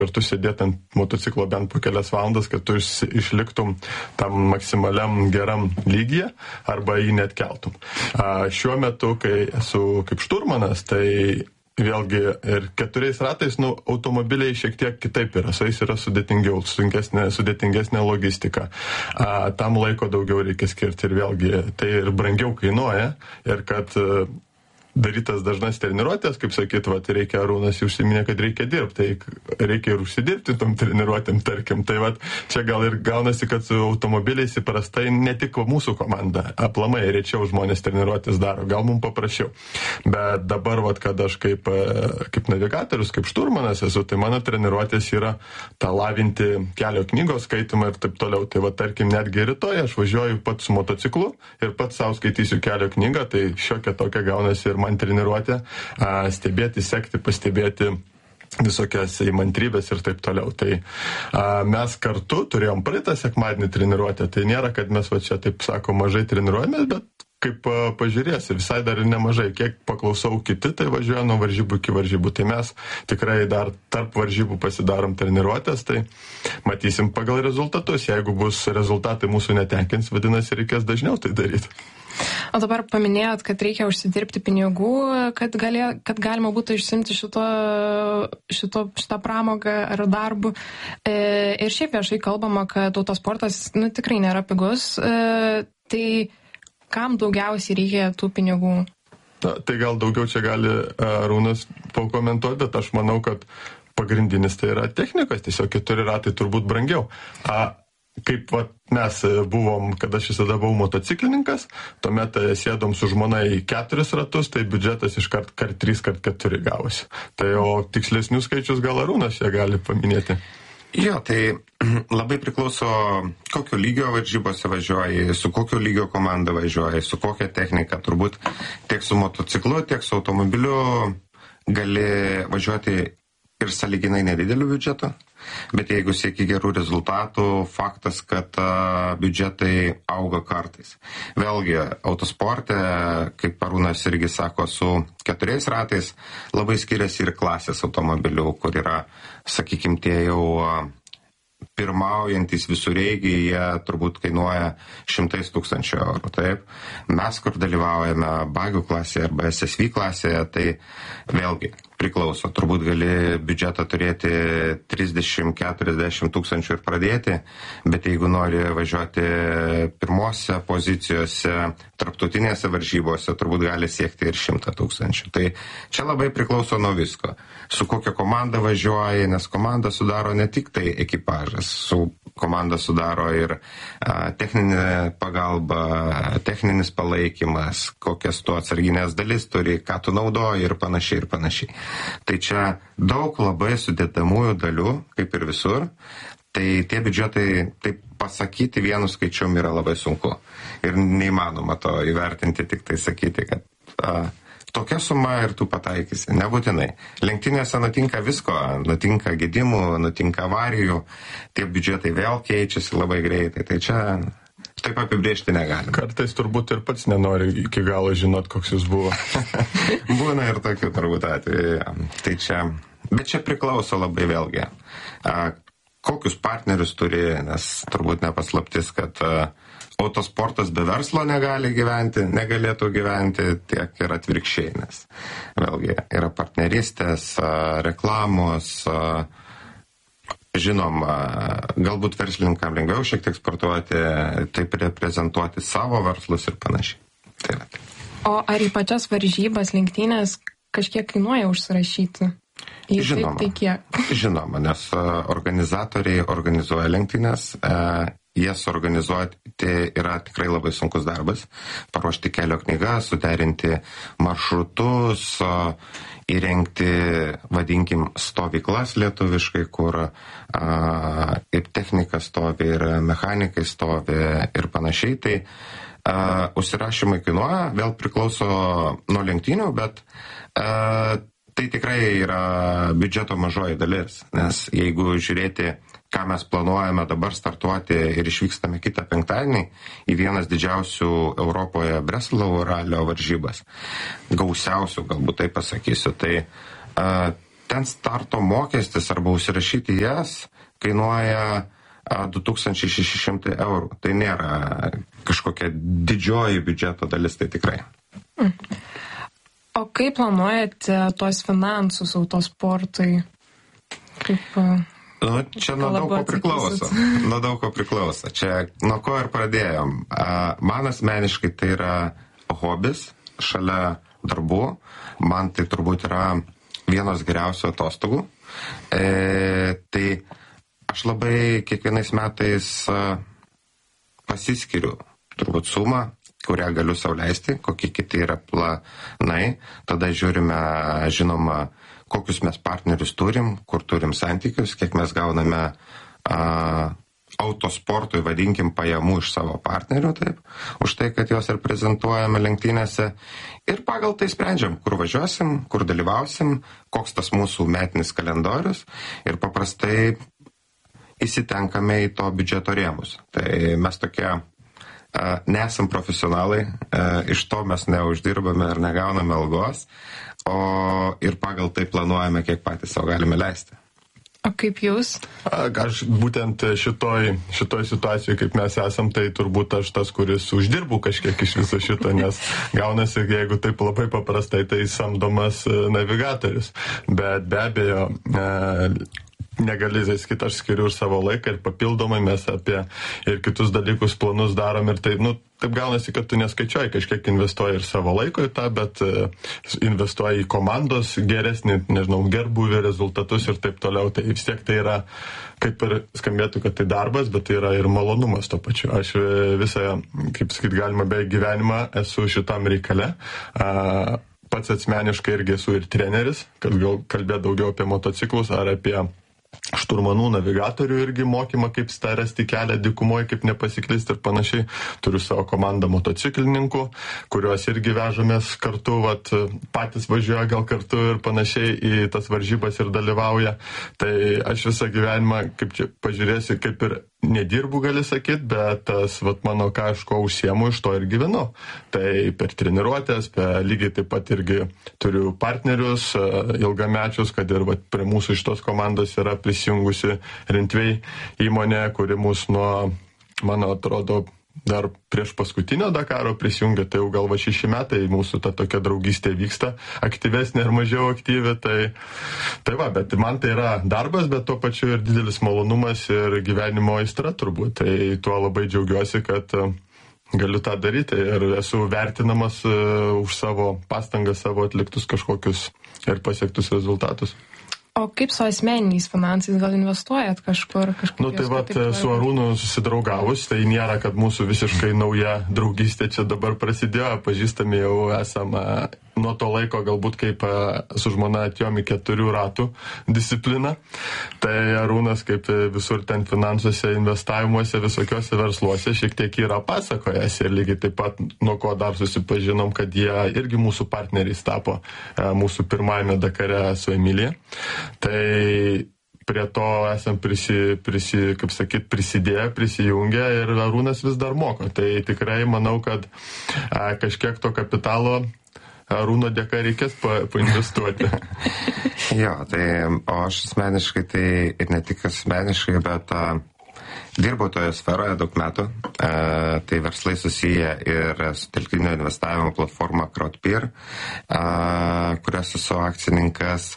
kartu sėdėti ant motociklo bent po kelias valandas, kad tu išliktum tam maksimaliam geram lygyje arba jį net keltum. Šiuo metu, kai esu kaip šturmanas, tai vėlgi ir 4 ratais, automobiliai šiek tiek kitaip yra, su jais yra sudėtingiau, sudėtingesnė logistika. Tam laiko daugiau reikia skirti ir vėlgi tai ir brangiau kainuoja ir kad darytas dažnas treniruotės, kaip sakyt, reikia, Arūnas užsiminė, kad reikia dirbti, tai reikia ir užsidirbti tom treniruotėm, tarkim. Tai čia gal ir gaunasi, kad su automobiliais įprastai ne tik mūsų komanda, aplamai rečiau žmonės treniruotės daro, gal mums paprasčiau. Bet dabar, kad aš kaip navigatorius, kaip šturmanas esu, tai mano treniruotės yra tą lavinti kelio knygos skaitimą ir taip toliau. Tai tarkim, netgi rytoj aš važiuoju pats su motociklu ir pats savo skaitysiu kelio knygą, tai šiokia tokia gaunasi ir man treniruotė, stebėti, sekti, pastebėti visokias įmantrybės ir taip toliau. Tai mes kartu turėjom praeitą sekmadienį treniruotę, tai nėra, kad mes čia, taip sako, mažai treniruojamės, bet kaip pažiūrėsi, visai dar ir nemažai. Kiek paklausau kiti, tai važiuoja nuo varžybų iki varžybų. Tai mes tikrai dar tarp varžybų pasidarom treniruotės, tai matysim pagal rezultatus. Jeigu bus rezultatai mūsų netenkins, vadinasi, reikės dažniau tai daryti. O dabar paminėjot, kad reikia užsidirbti pinigų, kad galima būtų išsimti šitą pramogą ar darbų. Ir šiaip viešai kalbama, kad autosportas tikrai nėra pigus. Tai kam daugiausiai reikia tų pinigų? Tai gal daugiau čia gali Arūnas pakomentuoti, bet aš manau, kad pagrindinis tai yra technikas, tiesiog 4 ratai turbūt brangiau. Kaip mes buvom, kad aš visada buvau motociklininkas, tuomet sėdom su žmona į 4 ratus, tai biudžetas iškart 3x4 gavosi. Tai o tikslesnius skaičius gal Arūnas čia gali paminėti. Jo, tai labai priklauso, kokio lygio varžybose važiuoji, su kokio lygio komanda važiuoji, su kokia technika. Turbūt tiek su motociklu, tiek su automobiliu gali važiuoti ir sąlyginai nedideliu biudžetu. Bet jeigu sieki gerų rezultatų, faktas, kad biudžetai auga kartais. Vėlgi, autosporte, kaip Arūnas irgi sako, su 4 ratais labai skiriasi ir klasės automobilių, kur yra, sakykim, tie jau pirmaujantys visureigiai, jie turbūt kainuoja 100 000 eurų. Taip. Mes, kur dalyvaujame bagių klasėje arba SSV klasėje, tai vėlgi priklauso. Turbūt gali biudžetą turėti 30-40 tūkstančių ir pradėti, bet jeigu nori važiuoti pirmose pozicijose, tarptautinėse varžybose, turbūt gali siekti ir 100 000. Tai čia labai priklauso nuo visko. Su kokia komanda važiuoji, nes komanda sudaro ne tik tai ekipažas, komanda sudaro ir techninė pagalba, techninis palaikymas, kokias tu atsarginės dalis turi, ką tu naudoji ir panašiai ir panašiai. Tai čia daug labai sudėdamųjų dalių, kaip ir visur. Tai tie biudžetai, taip pasakyti vienu skaičium yra labai sunku. Ir neįmanoma to įvertinti, tik tai sakyti, kad tokia suma ir tu pataikysi. Nebūtinai. Lenktynėse nutinka visko, nutinka gedimų, nutinka avarijų, tie biudžetai vėl keičiasi labai greitai. Tai čia taip apibrėžti negalime. Kartais turbūt ir pats nenori iki galo žinot, koks jis buvo. Būna ir tokių turbūt atveju. Tai čia, bet čia priklauso labai vėlgi. Kokius partnerius turi, nes turbūt nepaslaptis, kad autosportas be verslo negalėtų gyventi, tiek ir atvirkščiai, nes vėlgi yra partnerystės, reklamos, žinoma, galbūt verslininkam lengviau šiek tiek sportuoti, taip reprezentuoti savo verslus ir panašiai. Tai yra. O ar į pačias varžybas, lenktynės kažkiek kainuoja užsirašyti? Žinoma, tai kiek? Žinoma, nes organizatoriai organizuoja lenktynės, jas organizuoti yra tikrai labai sunkus darbas. Paruošti kelio knygas, suderinti maršrutus, įrengti, vadinkim, stovyklas lietuviškai, kur ir technika stovi, ir mechanikai stovi ir panašiai. Tai užsirašymai kainuoja, vėl priklauso nuo lenktynių, bet tai tikrai yra biudžeto mažoji dalis, nes jeigu žiūrėti, ką mes planuojame dabar startuoti ir išvykstame kitą penktadienį į vienas didžiausių Europoje Breslavo ralio varžybas, gausiausių, galbūt tai pasakysiu, tai ten starto mokestis arba užsirašyti jas kainuoja 2600 eurų. Tai nėra kažkokia didžioji biudžeto dalis, tai tikrai. O kaip planuojate tuos finansus autosportui? Čia nuo daug ko priklauso. Čia nuo ko ir pradėjom. Man asmeniškai tai yra hobis šalia darbų. Man tai turbūt yra vienos geriausių atostogų. Tai aš labai kiekvienais metais pasiskiriu turbūt sumą, kurią galiu sau leisti, kokie kiti yra planai. Tada žiūrime, žinoma, kokius mes partnerius turim, kur turim santykius, kiek mes gauname autosportui, vadinkim, pajamų iš savo partnerių, taip, už tai, kad juos reprezentuojame lenktynėse. Ir pagal tai sprendžiam, kur važiuosim, kur dalyvausim, koks tas mūsų metinis kalendorius. Ir paprastai įsitenkame į to biudžeto rėmus. Tai mes tokie nesam profesionalai, iš to mes neuždirbame ir negauname algos, ir pagal tai planuojame, kiek patys savo galime leisti. O kaip jūs? Aš būtent šitoj situacijoje, kaip mes esam, tai turbūt aš tas, kuris uždirbu kažkiek iš viso šito, nes gaunasi, jeigu taip labai paprastai, tai samdomas navigatorius. Bet be abejo, negali sakyti, aš skiriu ir savo laiką ir papildomai mes apie ir kitus dalykus, planus darom ir tai, taip gaunasi, kad tu neskaičiuoji, kažkiek investuoji ir savo laiko į tą, bet investuoji į komandos geresnį, gerbūvį, rezultatus ir taip toliau. Tai vis tiek tai yra, kaip ir skambėtų, kad tai darbas, bet tai yra ir malonumas to pačiu. Aš visą, kaip sakyti, galima beveik gyvenimą esu šitam reikale. Pats asmeniškai irgi esu ir treneris, kad gal kalbėt daugiau apie motociklus ar apie šturmanų, navigatorių irgi mokymą, kaip rasti kelią dykumoje, kaip nepasiklysti ir panašiai. Turiu savo komandą motociklininkų, kuriuos irgi vežamės kartu, patys važiuoja gal kartu ir panašiai į tas varžybas ir dalyvauja. Tai aš visą gyvenimą, kaip čia pažiūrėsi, kaip ir nedirbu, gali sakyti, bet tas, mano ką aš ko užsiemu, iš to ir gyvenu. Tai per treniruotės, lygiai taip pat irgi turiu partnerius ilgamečius, kad ir prie mūsų iš tos komandos yra prisijungusi Rintvei įmonė, kuri mus nuo, mano atrodo, dar prieš paskutinio Dakaro prisijungė, tai jau gal 6 metai mūsų ta tokia draugystė vyksta, aktyvesnė ir mažiau aktyvi, tai bet man tai yra darbas, bet tuo pačiu ir didelis malonumas ir gyvenimo aistra turbūt, tai tuo labai džiaugiuosi, kad galiu tą daryti ir esu vertinamas už savo pastangas, savo atliktus kažkokius ir pasiektus rezultatus. O kaip su asmeniniais finansais, gal investuojat kažkur? Su Arūnu susidraugavus, tai nėra, kad mūsų visiškai nauja draugystė čia dabar prasidėjo, pažįstami jau esame nuo to laiko, galbūt kaip su žmona atėjom į 4 ratų discipliną. Tai Arūnas kaip visur ten finansuose, investavimuose, visokiuose versluose šiek tiek yra pasakojęs ir lygiai taip pat nuo ko dar susipažinom, kad jie irgi mūsų partneriais tapo mūsų pirmajame Dakare su Emilija. Tai prie to esam prisidėję, prisijungę ir Arūnas vis dar moko. Tai tikrai manau, kad kažkiek to kapitalo Arūno dėka reikės painvestuoti. Jo, tai o aš asmeniškai, tai ir ne tik asmeniškai, bet dirbau toje sferoje daug metų. Tai verslai susiję ir su telktinio investavimo platforma Crowdpeer, kurios esu akcininkas.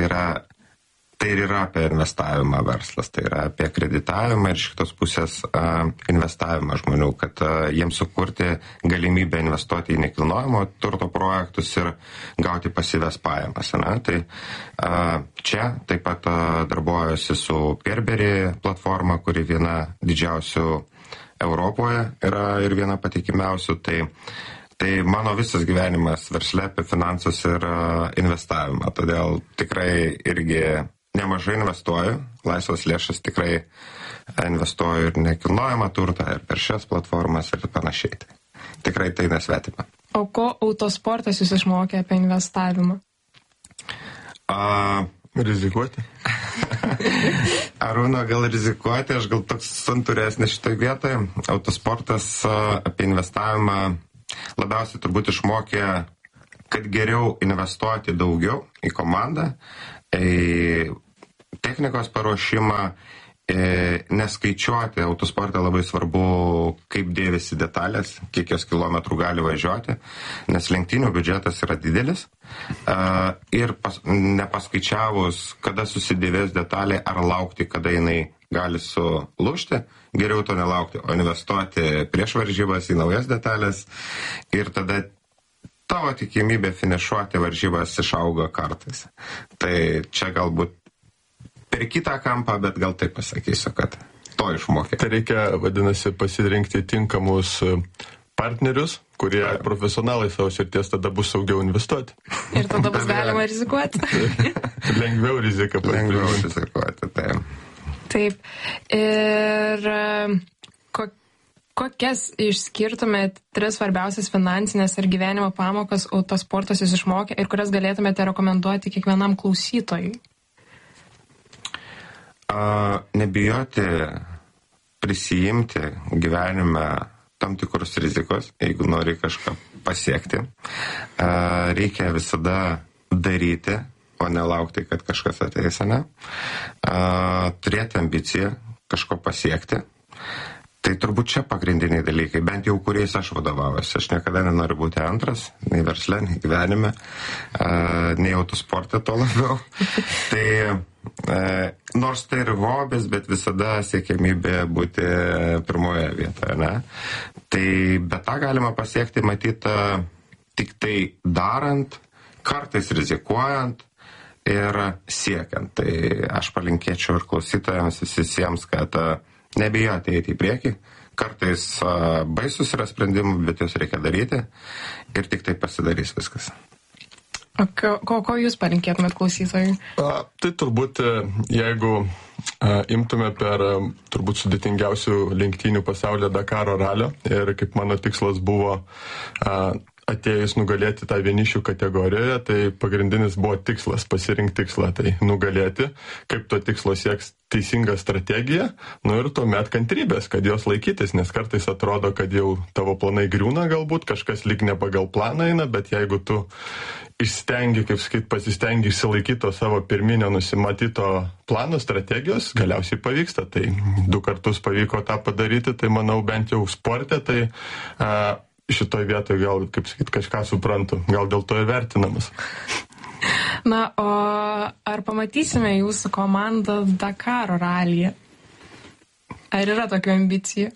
Tai ir yra apie investavimą verslas, tai yra apie kreditavimą ir iš kitos pusės investavimą žmonių, kad jiems sukurti galimybę investuoti į nekilnojamo turto projektus ir gauti pasyvias pajamas. Tai čia taip pat darbuojuosi su Peerberry platforma, kuri viena didžiausių Europoje yra ir viena patikimiausių. Tai mano visas gyvenimas versle apie finansus ir investavimą, todėl tikrai irgi nemažai investuoju, laisvas lėšas tikrai investuoju ir nekilnojamą turtą, ir per šias platformas ir panašiai. Tikrai tai nesvetima. O ko autosportas jūs išmokė apie investavimą? Rizikuoti. Arūno gal rizikuoti, aš gal toks santūresnis šitoj vietoje. Autosportas apie investavimą labiausiai turbūt išmokė, kad geriau investuoti daugiau į komandą, technikos paruošimą, neskaičiuoti. Autosporte labai svarbu, kaip dėvisi detalės, kiek jos kilometrų gali važiuoti, nes lenktynių biudžetas yra didelis ir nepaskaičiavus, kada susidėvės detalė, ar laukti, kada jinai gali sulūžti, geriau to nelaukti, o investuoti prieš varžybas į naujas detalės ir tada tavo tikimybė finišuoti varžybas išauga kartais. Tai čia galbūt per kitą kampą, bet gal taip pasakysiu, kad to išmokė. Tai reikia, vadinasi, pasirinkti tinkamus partnerius, kurie profesionalai savo srities, tada bus saugiau investuoti. Ir tada bus galima rizikuoti. Lengviau riziką pasiimti. Lengviau rizikuoti, taip. Taip. Ir kokias išskirtumėt 3 svarbiausias finansinės ir gyvenimo pamokas autosportas jūs išmokė ir kurias galėtumėte rekomenduoti kiekvienam klausytojui? Nebijoti prisijimti gyvenime tam tikrus rizikos, jeigu nori kažką pasiekti. Reikia visada daryti, o nelaukti, kad kažkas ateis, ne? Turėti ambiciją, kažko pasiekti. Tai turbūt čia pagrindiniai dalykai, bent jau kuriais aš vadovaujuosi. Aš niekada nenoriu būti antras, nei versle, nei gyvenime, nei autosporte to labiau. Tai nors tai ir hobis, bet visada siekiamybė būti pirmoje vietoje, ne? Tai bet tą galima pasiekti, matyti, tik tai darant, kartais rizikuojant ir siekiant. Tai aš palinkėčiau ir klausytojams visiems, kad nebijoti eiti į priekį. Kartais baisus yra sprendimų, bet juos reikia daryti ir tik tai pasidarys viskas. O ko jūs palinkėtumėt klausytojui? Tai turbūt, jeigu imtume per turbūt sudėtingiausių lenktynių pasaulyje Dakaro ralio ir kaip mano tikslas buvo atėjus nugalėti tą vienišių kategorijoje, tai pagrindinis buvo tikslas, pasirinkti tikslą, tai nugalėti, kaip to tikslo sieks teisinga strategija, ir tuomet kantrybės, kad jos laikytis, nes kartais atrodo, kad jau tavo planai griūna galbūt, kažkas lyg ne pagal planą eina, bet jeigu tu išstengi, kaip sakyt, pasistengi išsilaikyti to savo pirminio nusimatyto plano strategijos, galiausiai pavyksta, tai 2 kartus pavyko tą padaryti, tai manau bent jau sporte, tai šitoj vietoje gal, kaip sakyt, kažką suprantu, gal dėl to ir vertinamas. Na, o ar pamatysime jūsų komandą Dakaro ralyje? Ar yra tokių ambicijų?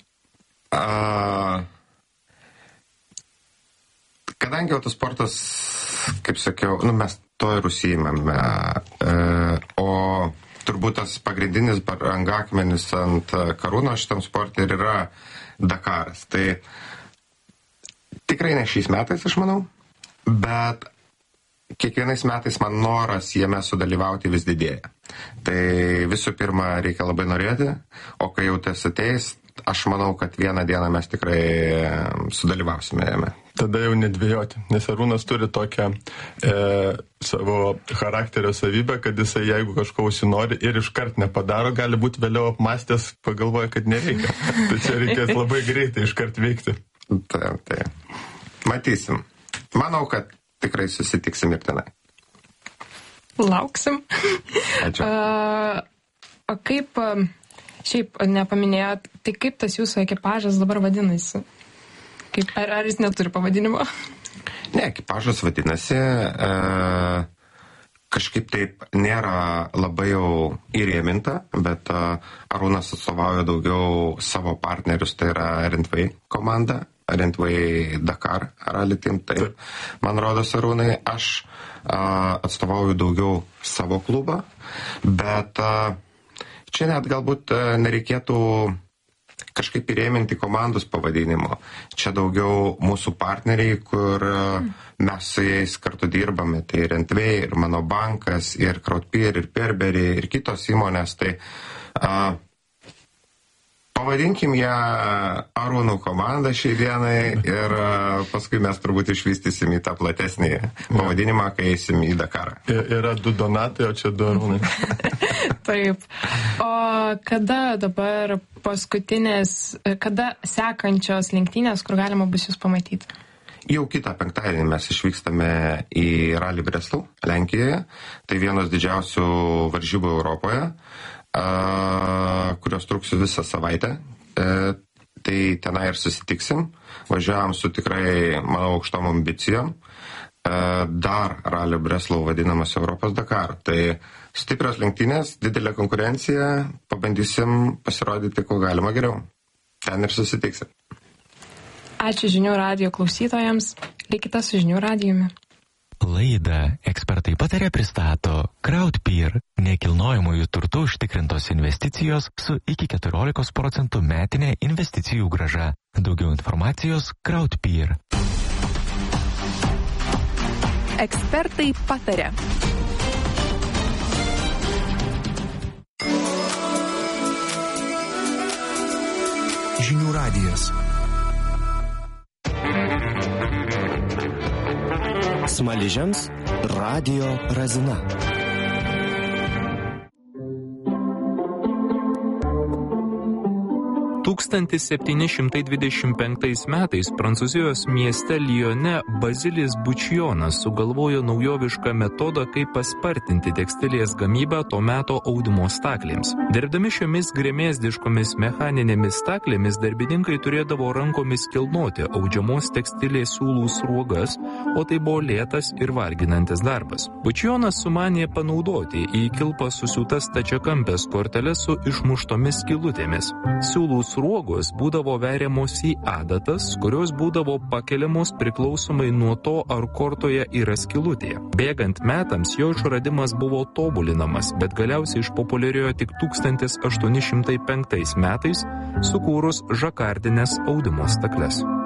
Kadangi autosportas, kaip sakiau, mes to ir užsiimame, o turbūt tas pagrindinis brangakmenis ant karūnos šitam sportui ir yra Dakaras. Tai tikrai ne šiais metais, aš manau, bet kiekvienais metais man noras jame sudalyvauti vis didėja. Tai visų pirma, reikia labai norėti, o kai jau tas ateis, aš manau, kad vieną dieną mes tikrai sudalyvausime jame. Tada jau nedvėjoti, nes Arūnas turi tokią savo charakterio savybę, kad jisai, jeigu kažko užsinori ir iškart nepadaro, gali būti vėliau apmastęs, pagalvoja, kad nereikia. Tai čia reikės labai greitai iškart veikti. Taip. Matysim. Manau, kad tikrai susitiksim ir tenai. Lauksim. Ačiū. O kaip, šiaip nepaminėjot, tai kaip tas jūsų ekipažas dabar vadinasi? Ar jis neturi pavadinimo? Ne, ekipažas vadinasi, kažkaip taip nėra labai jau įrėminta, bet Arūnas atstovauja daugiau savo partnerius, tai yra Rentway komanda, Rentway Dakar Rally Team, tai man rodos Arūnai, aš atstovauju daugiau savo klubą, bet čia net galbūt nereikėtų kažkaip įrėminti komandos pavadinimo. Čia daugiau mūsų partneriai, kur mes su jais kartu dirbame, tai Rentway ir mano bankas, ir Krautpier, ir Perberry, ir kitos įmonės, tai pavadinkim ją Arūnų komandą šiai dienai ir paskui mes turbūt išvystysim į tą platesnį pavadinimą, kai eisim į Dakarą. Yra 2 Donatai, o čia 2 Arūnai. Taip. O kada dabar kada sekančios lenktynės, kur galima bus jūs pamatyti? Jau kitą penktadienį mes išvykstame į Rally Breslau, Lenkijoje. Tai vienos didžiausių varžybų Europoje, kurios truks visą savaitę. Tai tenai ir susitiksim. Važiavam su tikrai, manau, aukštom ambicijom. Dar Rally Breslau vadinamas Europos Dakar. Tai stiprios lenktynės, didelė konkurencija, pabandysim pasirodyti, ko galima geriau. Ten ir susitiksim. Ačiū Žinių radijo klausytojams. Likite su Žinių radijumi. Laidą Ekspertai pataria pristato Krautpeer, nekilnojamųjų turtų užtikrintos investicijos su iki 14% metinė investicijų grąža. Daugiau informacijos Krautpeer. Ekspertai pataria. Žinių radijas. Smaližiams radijo razina. 1725 metais Prancūzijos mieste Lyone Bazilis Bučionas sugalvojo naujovišką metodą, kaip paspartinti tekstilės gamybą to meto audimo staklėms. Dirbdami šiomis gremėzdiškomis mechaninėmis staklėmis darbininkai turėdavo rankomis kilnoti audžiamos tekstilės siūlų sruogas, o tai buvo lėtas ir varginantis darbas. Bučionas sumanė panaudoti į kilpą susiūtas stačiakampės korteles su išmuštomis skylutėmis. Siūlų sruogos būdavo veriamos į adatas, kurios būdavo pakeliamos priklausomai nuo to, ar kortoje yra skylutė. Bėgant metams jo išradimas buvo tobulinamas, bet galiausiai išpopuliarėjo tik 1805 metais, sukūrus žakardinės audimo stakles.